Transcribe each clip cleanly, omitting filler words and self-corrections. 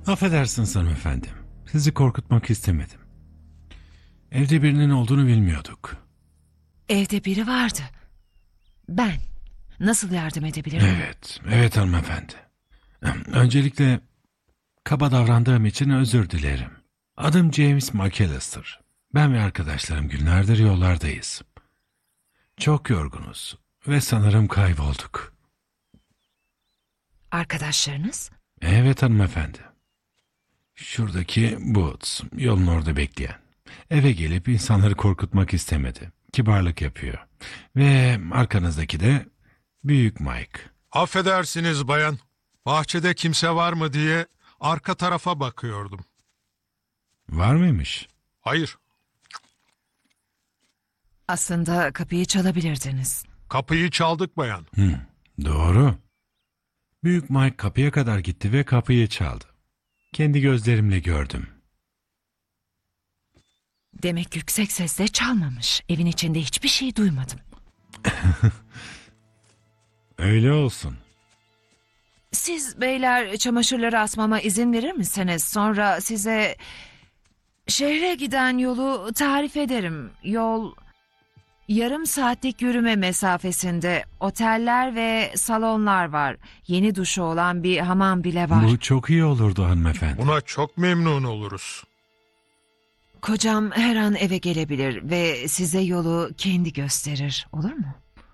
Affedersiniz hanımefendi. Sizi korkutmak istemedim. Evde birinin olduğunu bilmiyorduk. Evde biri vardı. Ben. Nasıl yardım edebilirim? Evet hanımefendi. Öncelikle kaba davrandığım için özür dilerim. Adım James McAllister. Ben ve arkadaşlarım günlerdir yollardayız. Çok yorgunuz ve sanırım kaybolduk. Arkadaşlarınız? Evet hanımefendi. Şuradaki Boots, yolun orada bekleyen. Eve gelip insanları korkutmak istemedi. Kibarlık yapıyor. Ve arkanızdaki de Büyük Mike. Affedersiniz bayan. Bahçede kimse var mı diye arka tarafa bakıyordum. Var mıymış? Hayır, Aslında kapıyı çalabilirdiniz. kapıyı çaldık bayan. Doğru. Büyük Mike kapıya kadar gitti ve kapıyı çaldı. Kendi gözlerimle gördüm. Demek yüksek sesle çalmamış. Evin içinde hiçbir şey duymadım. Öyle olsun. Siz beyler çamaşırları asmama izin verir misiniz? Sonra size şehre giden yolu tarif ederim. Yol yarım saatlik yürüme mesafesinde. Oteller ve salonlar var. Yeni duşu olan bir hamam bile var. Bu çok iyi olurdu hanımefendi. Buna çok memnun oluruz. Kocam her an eve gelebilir ve size yolu kendi gösterir. Olur mu?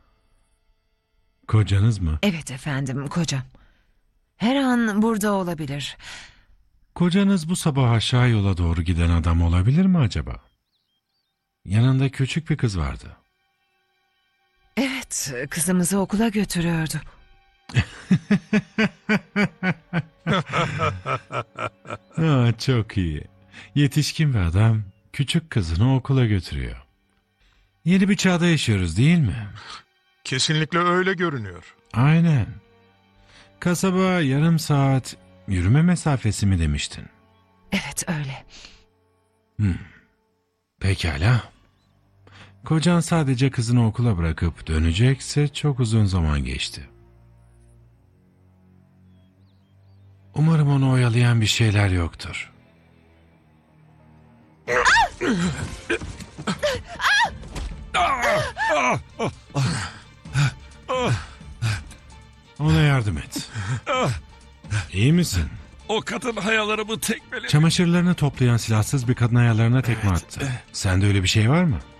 Kocanız mı? Evet efendim, kocam. Her an burada olabilir. Kocanız bu sabah aşağı yola doğru giden adam olabilir mi acaba? Yanında küçük bir kız vardı. Evet, kızımızı okula götürüyordu. Çok iyi. Yetişkin bir adam küçük kızını okula götürüyor. Yeni bir çağda yaşıyoruz değil mi? Kesinlikle öyle görünüyor. Aynen. Kasaba yarım saat yürüme mesafesi mi demiştin? Evet, öyle. Pekala. Kocan sadece kızını okula bırakıp dönecekse çok uzun zaman geçti. Umarım onu oyalayan bir şeyler yoktur. Ona yardım et. İyi misin? O kadın hayalarımı tekmeli. Çamaşırlarını toplayan silahsız bir kadın ayarlarına tekme attı. Sende öyle bir şey var mı?